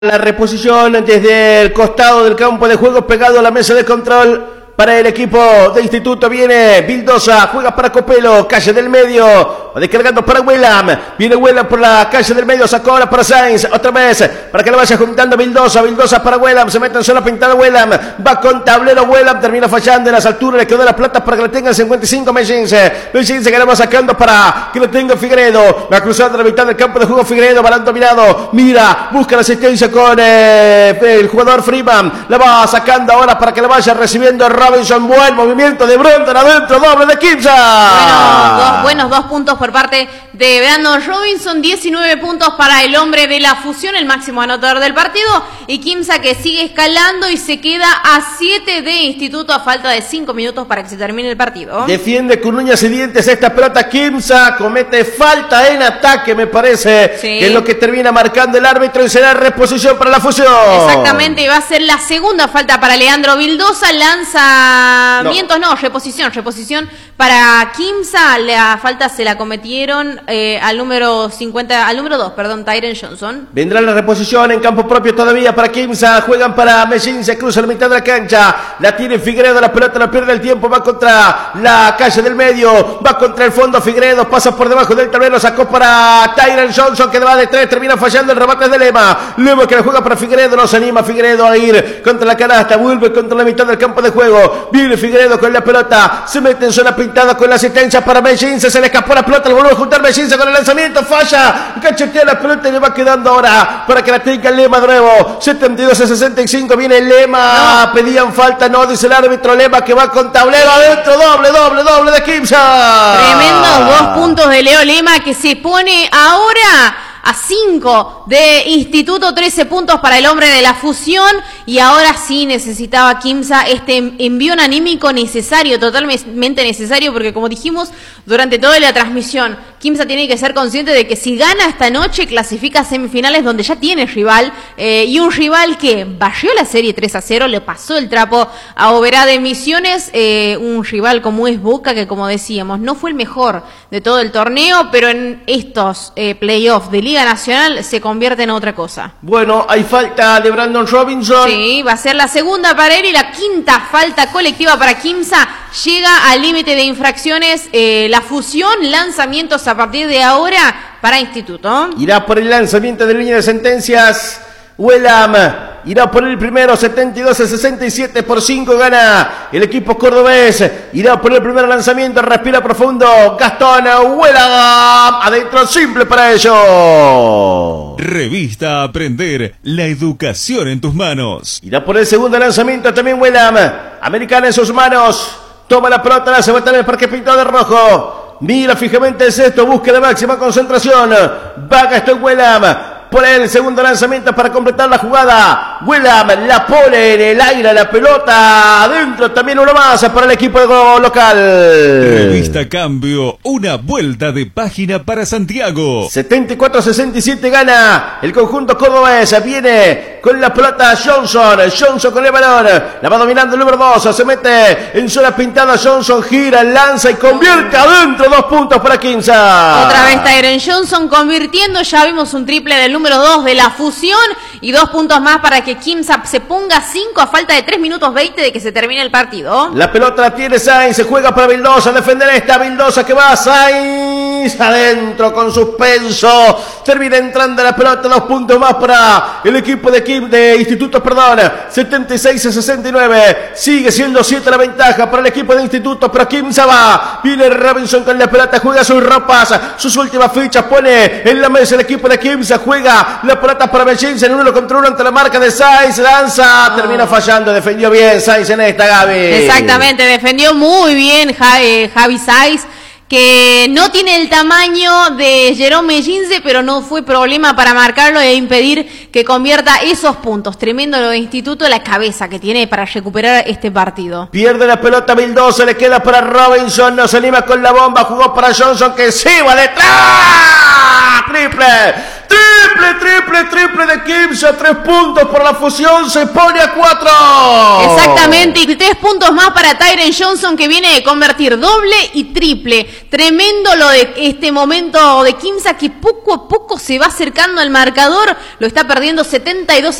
La reposición desde el costado del campo de juego, pegado a la mesa de control. Para el equipo de Instituto viene Vildosa, juega para Copelo, calle del medio, descargando para Willam, viene Willam por la calle del medio, sacó ahora para Sainz, otra vez, para que le vaya juntando Vildosa para Willam, se mete en zona pintada Willam, va con tablero Willam, termina fallando en las alturas, le quedó la plata para que le tenga 55 Mellince que le va sacando para que le tenga Figueiredo, va cruzando la mitad del campo de juego Figueiredo, balón dominado, mira, busca la asistencia con el jugador Freeman, la va sacando ahora para que le vaya recibiendo Robinson, buen movimiento de Brandon adentro, doble de Quimsa. Buenos dos puntos por parte de Brandon Robinson, 19 puntos para el hombre de la fusión, el máximo anotador del partido, y Quimsa que sigue escalando y se queda a 7 de Instituto a falta de 5 minutos para que se termine el partido. Defiende con uñas y dientes esta pelota Quimsa, comete falta en ataque, me parece, sí, que es lo que termina marcando el árbitro y será reposición para la fusión. Exactamente, va a ser la segunda falta para Leandro Vildosa, lanzamientos, reposición para Quimsa. La falta se la cometieron al número 2, Tyron Johnson. Vendrá la reposición en campo propio todavía para Quimsa, juegan para Mellín, se cruza la mitad de la cancha, la tiene Figueiredo, la pelota no pierde el tiempo, va contra la calle del medio, va contra el fondo Figueiredo, pasa por debajo del tablero, sacó para Tyron Johnson que va de 3, termina fallando el remate de Lema que la juega para Figueiredo, no se anima Figueiredo a ir contra la canasta, vuelve contra la mitad del campo de juego, viene Figueiredo con la pelota, se mete en zona pintada con la asistencia para Mellín, se le escapó la pelota, le vuelve a juntar Mellín con el lanzamiento, falla, cachetea la pelota y le va quedando ahora para que la tenga Lema de nuevo, 72-65, viene Lema, pedían falta, no, dice el árbitro, Lema que va con tablero adentro, doble de Quimsa. Tremendos 2 puntos de Leo Lema que se pone ahora a 5 de Instituto, 13 puntos para el hombre de la fusión, y ahora sí necesitaba Quimsa este envío anímico necesario, totalmente necesario, porque como dijimos durante toda la transmisión, Quimsa tiene que ser consciente de que si gana esta noche clasifica a semifinales donde ya tiene rival, y un rival que barrió la serie 3-0, le pasó el trapo a Oberá de Misiones, un rival como es Boca, que como decíamos no fue el mejor de todo el torneo, pero en estos playoffs de Liga Nacional se convierte en otra cosa. Bueno, hay falta de Brandon Robinson. Sí, va a ser la segunda para él y la quinta falta colectiva para Quimsa. Llega al límite de infracciones la fusión, lanzamientos a partir de ahora para Instituto. Irá por el lanzamiento de línea de sentencias Willam, irá por el primero, 72-67 por 5 gana el equipo cordobés, irá por el primer lanzamiento, respira profundo Gastón Willam, adentro, simple para ello. Revista Aprender, la educación en tus manos. Irá por el segundo lanzamiento también Willam, Americana en sus manos, toma la pelota, la se va a estar en el parque pintado de rojo, mira fijamente el cesto, busca de máxima concentración, va Gastón Willam. Por el segundo lanzamiento para completar la jugada. Willam la pone en el aire, la pelota adentro. También uno más para el equipo local. Revista Cambio, una vuelta de página para Santiago. 74-67 gana el conjunto cordobés. Viene con la pelota Johnson con el balón. La va dominando el número 2. Se mete en zona pintada. Johnson gira, lanza y convierte adentro. 2 puntos para Quimsa. Otra vez Tyron Johnson convirtiendo. Ya vimos un triple del número 2 de la fusión y 2 puntos más para que Quimsa se ponga 5 a falta de 3 minutos 20 de que se termine el partido. La pelota la tiene Sainz, se juega para Vildosa, defender esta Vildosa que va Sainz adentro con suspenso, termina entrando la pelota, 2 puntos más para el equipo de Instituto, 76-69, sigue siendo 7 la ventaja para el equipo de Instituto, pero Quimsa va, viene Robinson con la pelota, juega sus ropas, sus últimas fichas, pone en la mesa el equipo de Quimsa, juega la pelota para Mellín en 1 contra 1 ante la marca de Sainz, lanza, termina fallando, defendió bien Sainz en esta, Gaby. Exactamente, defendió muy bien Javi Sainz, que no tiene el tamaño de Jerome Mellince, pero no fue problema para marcarlo e impedir que convierta esos puntos. Tremendo lo de Instituto, la cabeza que tiene para recuperar este partido. Pierde la pelota Vildosa, le queda para Robinson, no se anima con la bomba, jugó para Johnson que se va detrás. Triple de Quimsa, 3 puntos por la fusión, se pone a 4. Exactamente, y 3 puntos más para Tyron Johnson que viene de convertir doble y triple. Tremendo lo de este momento de Quimsa que poco a poco se va acercando al marcador, lo está perdiendo perdiendo 72